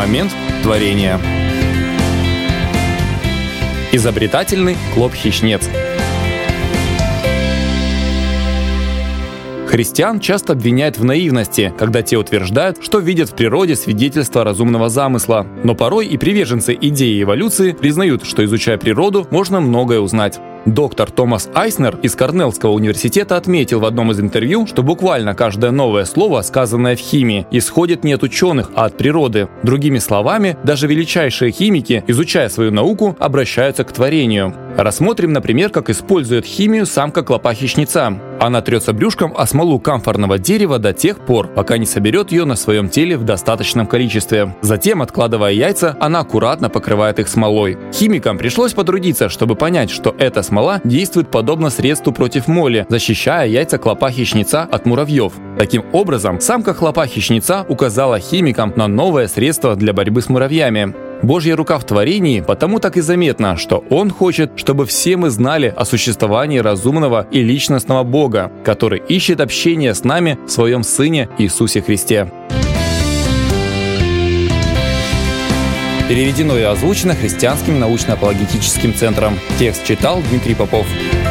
момент творения. Изобретательный клоп-хищнец. Христиан часто обвиняют в наивности, когда те утверждают, что видят в природе свидетельство разумного замысла. Но порой и приверженцы идеи эволюции признают, что, изучая природу, можно многое узнать. Доктор Томас Айснер из Корнеллского университета отметил в одном из интервью, что буквально каждое новое слово, сказанное в химии, исходит не от ученых, а от природы. Другими словами, даже величайшие химики, изучая свою науку, обращаются к творению. Рассмотрим, например, как использует химию самка клопа-хищнеца. Она трется брюшком о смолу камфорного дерева до тех пор, пока не соберет ее на своем теле в достаточном количестве. Затем, откладывая яйца, она аккуратно покрывает их смолой. Химикам пришлось потрудиться, чтобы понять, что эта смола действует подобно средству против моли, защищая яйца клопа-хищнеца от муравьев. Таким образом, самка клопа-хищнеца указала химикам на новое средство для борьбы с муравьями. Божья рука в творении потому так и заметна, что Он хочет, чтобы все мы знали о существовании разумного и личностного Бога, который ищет общение с нами в Своем Сыне Иисусе Христе. Переведено и озвучено Христианским научно-апологетическим центром. Текст читал Дмитрий Попов.